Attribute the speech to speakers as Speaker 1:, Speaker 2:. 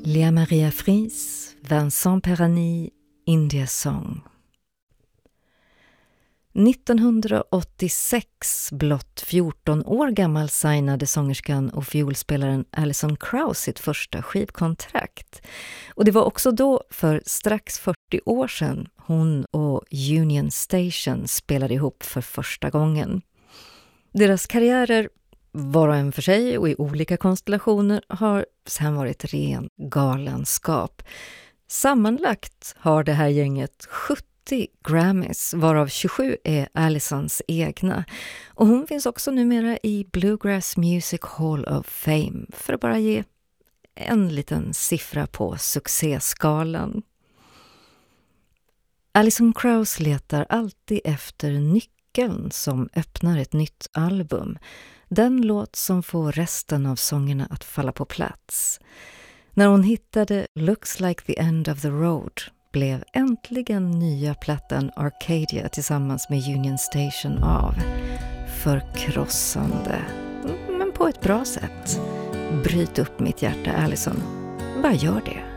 Speaker 1: Lea Maria Fries, Vincent Perani, India Song. 1986, blott 14 år gammal, signade sångerskan och fiolspelaren Alison Krauss sitt första skivkontrakt. Och det var också då, för strax 40 år sedan, hon och Union Station spelade ihop för första gången. Deras karriärer, var och en för sig och i olika konstellationer, har sedan varit ren galenskap. Sammanlagt har det här gänget 70 Grammys, varav 27 är Alisons egna. Och hon finns också numera i Bluegrass Music Hall of Fame, för att bara ge en liten siffra på succéskalan. Alison Krauss letar alltid efter nyckeln som öppnar ett nytt album. Den låt som får resten av sångerna att falla på plats. När hon hittade Looks Like the End of the Road blev äntligen nya plattan Arcadia tillsammans med Union Station av. Förkrossande, men på ett bra sätt. Bryt upp mitt hjärta, Alison. Bara gör det.